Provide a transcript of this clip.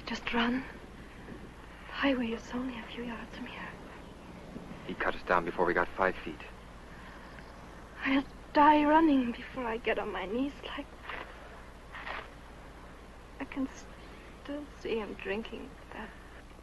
Just run. The highway is only a few yards from here. He cut us down before we got 5 feet. I'll die running before I get on my knees like... I can still see him drinking that